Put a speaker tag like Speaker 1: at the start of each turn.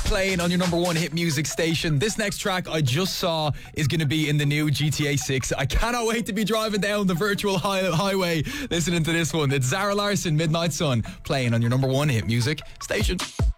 Speaker 1: playing on your number one hit music station. This next track I just saw is going to be in the new GTA 6. I cannot wait to be driving down the virtual highway listening to this one. It's Zara Larsson, Midnight Sun, playing on your number one hit music station.